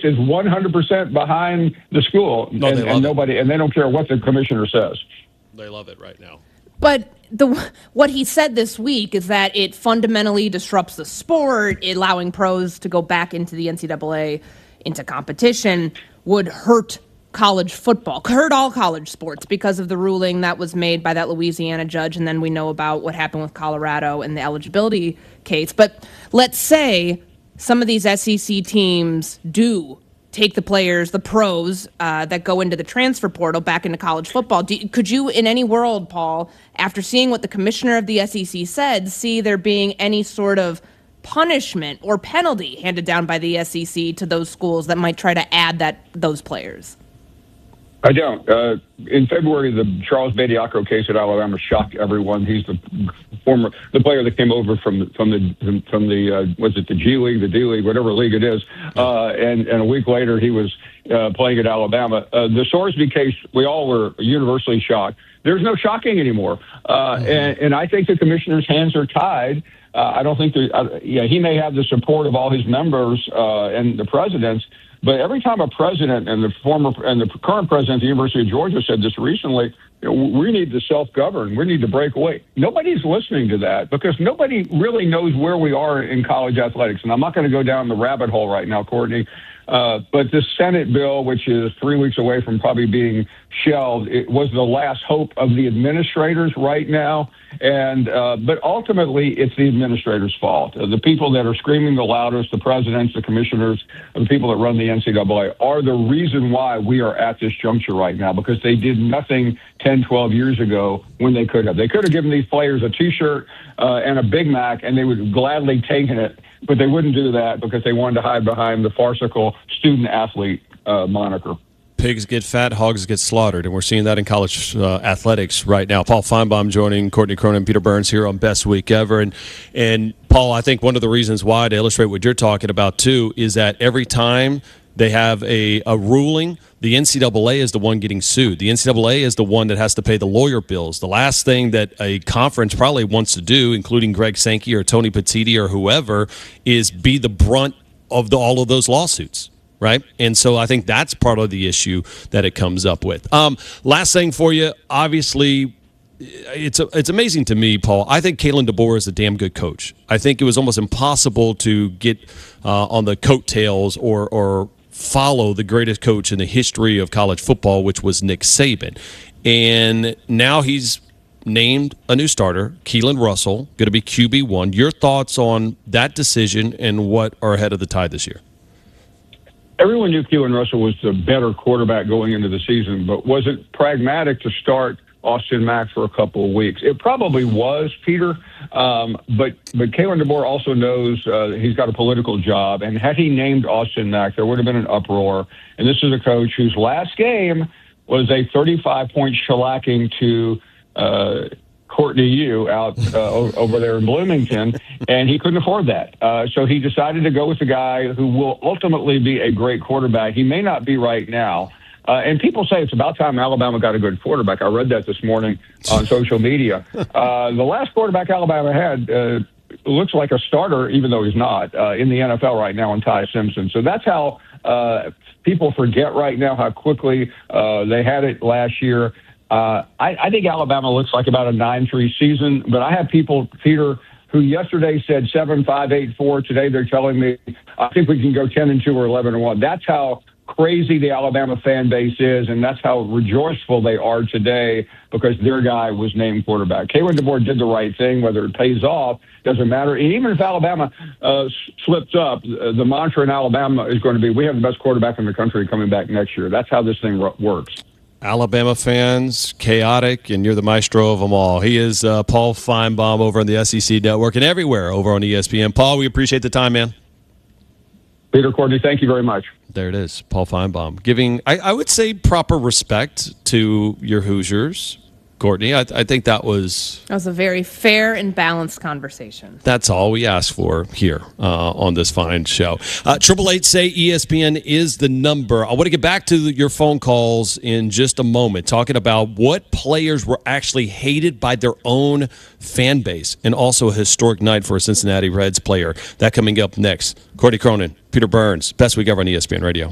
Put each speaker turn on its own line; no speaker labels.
is 100% behind the school, and they don't care what the commissioner says.
They love it right now.
But what he said this week is that it fundamentally disrupts the sport, allowing pros to go back into the NCAA, into competition, would hurt college football, hurt all college sports because of the ruling that was made by that Louisiana judge, and then we know about what happened with Colorado and the eligibility case. But let's say some of these SEC teams do take the players, the pros that go into the transfer portal back into college football. Could you, in any world, Paul, after seeing what the commissioner of the SEC said, see there being any sort of punishment or penalty handed down by the SEC to those schools that might try to add those players?
I don't. In February, the Charles Bediako case at Alabama shocked everyone. He's the player that came over from the was it the G League, the D League, whatever league it is, and a week later he was playing at Alabama. The Sorsby case, we all were universally shocked. There's no shocking anymore, and I think the commissioner's hands are tied. I don't think he may have the support of all his members and the presidents. But every time a president and the current president of the University of Georgia said this recently, we need to self-govern. We need to break away. Nobody's listening to that because nobody really knows where we are in college athletics. And I'm not going to go down the rabbit hole right now, Courtney. But this Senate bill, which is 3 weeks away from probably being shelved, it was the last hope of the administrators right now. And but ultimately, it's the administrators' fault. The people that are screaming the loudest, the presidents, the commissioners, the people that run the NCAA, are the reason why we are at this juncture right now, because they did nothing 10, 12 years ago when they could have. They could have given these players a T-shirt and a Big Mac, and they would have gladly taken it. But they wouldn't do that because they wanted to hide behind the farcical student-athlete moniker.
Pigs get fat, hogs get slaughtered, and we're seeing that in college athletics right now. Paul Feinbaum joining Courtney Cronin, Peter Burns here on Best Week Ever. And Paul, I think one of the reasons why, to illustrate what you're talking about too, is that every time they have a ruling, the NCAA is the one getting sued. The NCAA is the one that has to pay the lawyer bills. The last thing that a conference probably wants to do, including Greg Sankey or Tony Petitti or whoever, is be the brunt of all of those lawsuits. Right? And so I think that's part of the issue that it comes up with. Last thing for you, obviously, it's amazing to me, Paul. I think Kalen DeBoer is a damn good coach. I think it was almost impossible to get on the coattails or follow the greatest coach in the history of college football, which was Nick Saban. And now he's named a new starter, Keelan Russell, going to be QB1. Your thoughts on that decision and what are ahead of the Tide this year?
Everyone knew Keelan Russell was the better quarterback going into the season, but was it pragmatic to start Austin Mack for a couple of weeks? It probably was, Peter, but Kalen DeBoer also knows he's got a political job, and had he named Austin Mack, there would have been an uproar. And this is a coach whose last game was a 35-point shellacking to Courtney Yu out over there in Bloomington, and he couldn't afford that. So he decided to go with the guy who will ultimately be a great quarterback. He may not be right now. And people say it's about time Alabama got a good quarterback. I read that this morning on social media. The last quarterback Alabama had looks like a starter, even though he's not, in the NFL right now, in Ty Simpson. So that's how people forget right now how quickly they had it last year. I think Alabama looks like about a 9-3 season, but I have people, Peter, who yesterday said 7-5, 8-4. Today they're telling me I think we can go 10-2 or 11-1. That's how crazy the Alabama fan base is, and that's how rejoiceful they are today because their guy was named quarterback. Kalen DeBoer did the right thing. Whether it pays off doesn't matter. And even if Alabama slips up, the mantra in Alabama is going to be, we have the best quarterback in the country coming back next year. That's how this thing works.
Alabama fans, chaotic, and you're the maestro of them all. He is Paul Feinbaum over on the SEC Network and everywhere over on ESPN. Paul, we appreciate the time, man.
Peter, Courtney, thank you very much.
There it is, Paul Feinbaum. Giving, I would say, proper respect to your Hoosiers. Courtney, I think that was
a very fair and balanced conversation.
That's all we ask for here on this fine show. 888-SAY-ESPN is the number. I want to get back to your phone calls in just a moment, talking about what players were actually hated by their own fan base, and also a historic night for a Cincinnati Reds player. That coming up next. Courtney Cronin, Peter Burns, Best Week Ever on ESPN Radio.